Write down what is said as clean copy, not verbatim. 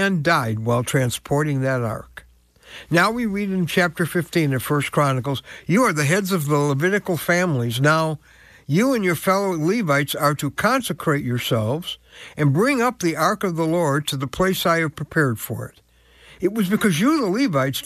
man died while transporting that ark. Now we read in chapter 15 of 1 Chronicles, you are the heads of the Levitical families. Now you and your fellow Levites are to consecrate yourselves and bring up the ark of the Lord to the place I have prepared for it. It was because you, the Levites,